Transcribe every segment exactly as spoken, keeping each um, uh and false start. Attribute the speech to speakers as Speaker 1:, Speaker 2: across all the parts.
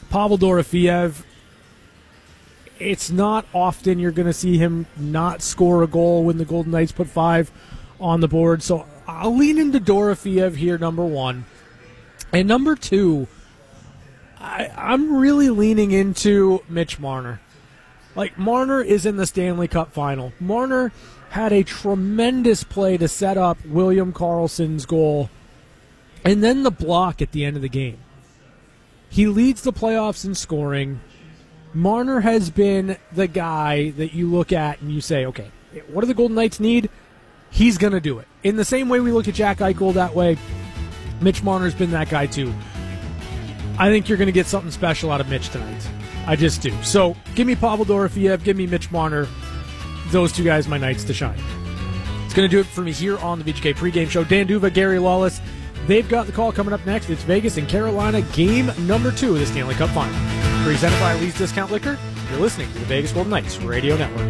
Speaker 1: Pavel Dorofeev, it's not often you're going to see him not score a goal when the Golden Knights put five on the board. So I'll lean into Dorofeev here, number one. And number two, I, I'm really leaning into Mitch Marner. Like, Marner is in the Stanley Cup final. Marner had a tremendous play to set up William Karlsson's goal, and then the block at the end of the game. He leads the playoffs in scoring. Marner has been the guy that you look at and you say, okay, what do the Golden Knights need? He's going to do it. In the same way we look at Jack Eichel that way, Mitch Marner's been that guy too. I think you're going to get something special out of Mitch tonight. I just do. So give me Pavel Dorofeev, give me Mitch Marner. Those two guys, my Knights to shine. It's going to do it for me here on the V G K pregame show. Dan D'Uva, Gary Lawless. They've got the call coming up next. It's Vegas and Carolina, game number two of the Stanley Cup Final. Presented by Lee's Discount Liquor. You're listening to the Vegas Golden Knights Radio Network.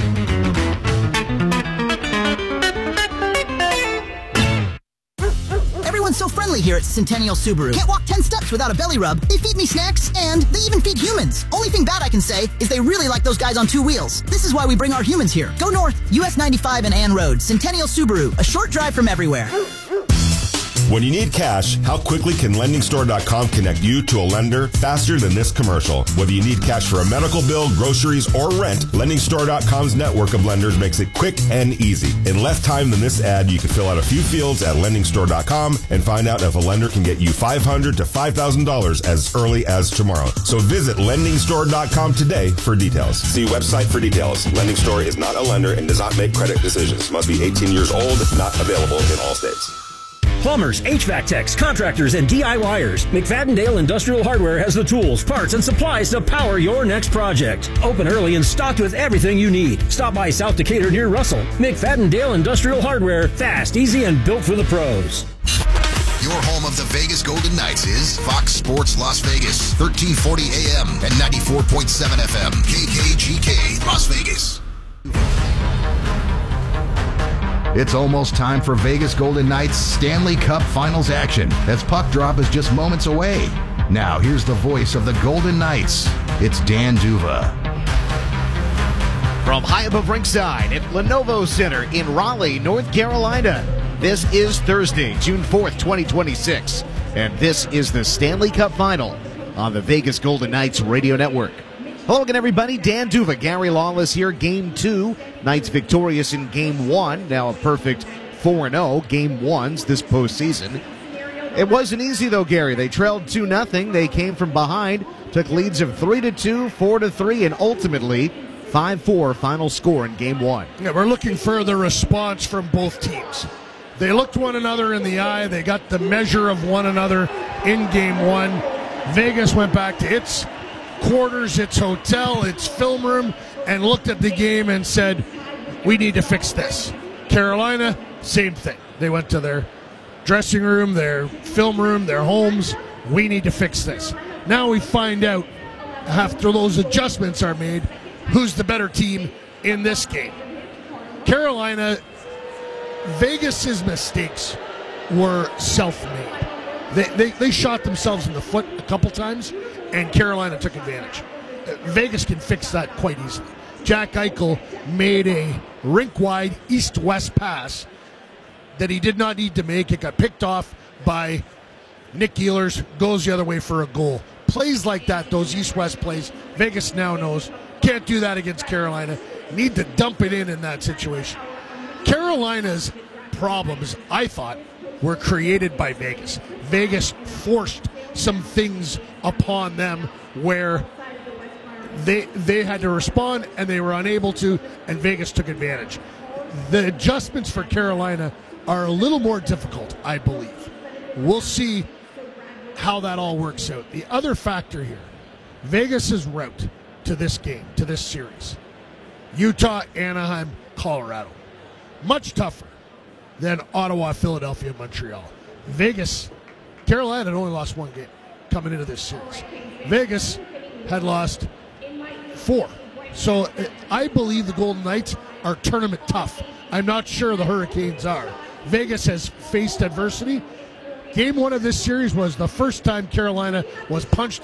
Speaker 2: Everyone's so friendly here at Centennial Subaru. Can't walk ten steps without a belly rub. They feed me snacks, and they even feed humans. Only thing bad I can say is they really like those guys on two wheels. This is why we bring our humans here. Go north, U S ninety-five and Ann Road. Centennial Subaru, a short drive from everywhere.
Speaker 3: When you need cash, how quickly can lending store dot com connect you to a lender faster than this commercial? Whether you need cash for a medical bill, groceries, or rent, lending store dot com's network of lenders makes it quick and easy. In less time than this ad, you can fill out a few fields at lending store dot com and find out if a lender can get you five hundred dollars to five thousand dollars as early as tomorrow. So visit lending store dot com today for details. See website for details. Lending Store is not a lender and does not make credit decisions. Must be eighteen years old, not available in all states.
Speaker 4: Plumbers, H V A C techs, contractors, and DIYers. McFadden-Dale Industrial Hardware has the tools, parts, and supplies to power your next project. Open early and stocked with everything you need. Stop by South Decatur near Russell. McFadden-Dale Industrial Hardware. Fast, easy, and built for the pros.
Speaker 5: Your home of the Vegas Golden Knights is Fox Sports Las Vegas, thirteen forty A M and ninety-four point seven F M. K K G K, Las Vegas.
Speaker 6: It's almost time for Vegas Golden Knights Stanley Cup Finals action, as puck drop is just moments away. Now, here's the voice of the Golden Knights. It's Dan D'Uva.
Speaker 7: From high above ringside at Lenovo Center in Raleigh, North Carolina, this is Thursday, June fourth, twenty twenty-six, and this is the Stanley Cup Final on the Vegas Golden Knights Radio Network. Hello again, everybody. Dan D'Uva, Gary Lawless here. Game two. Knights victorious in game one. Now a perfect four and oh. Game ones this postseason. It wasn't easy, though, Gary. They trailed two nothing. They came from behind, took leads of three to two, four to three, and ultimately five four final score in game one.
Speaker 8: Yeah, we're looking for the response from both teams. They looked one another in the eye. They got the measure of one another in game one. Vegas went back to its quarters, its hotel, its film room, and looked at the game and said, we need to fix this. Carolina, same thing. They went to their dressing room, their film room, their homes. We need to fix this. Now we find out, after those adjustments are made, who's the better team in this game. Carolina, Vegas's mistakes were self-made. They, they, they shot themselves in the foot a couple times, and Carolina took advantage. Vegas can fix that quite easily. Jack Eichel made a rink-wide east-west pass that he did not need to make. It got picked off by Nick Ehlers, goes the other way for a goal. Plays like that, those east-west plays, Vegas now knows, can't do that against Carolina. Need to dump it in in that situation. Carolina's problems, I thought, were created by Vegas. Vegas forced some things upon them where they they had to respond and they were unable to, and Vegas took advantage. The adjustments for Carolina are a little more difficult, I believe. We'll see how that all works out. The other factor here, Vegas's route to this game, to this series, Utah, Anaheim, Colorado, much tougher than Ottawa, Philadelphia, Montreal. Vegas, Carolina had only lost one game coming into this series. Vegas had lost four. So I believe the Golden Knights are tournament tough. I'm not sure the Hurricanes are. Vegas has faced adversity. Game one of this series was the first time Carolina was punched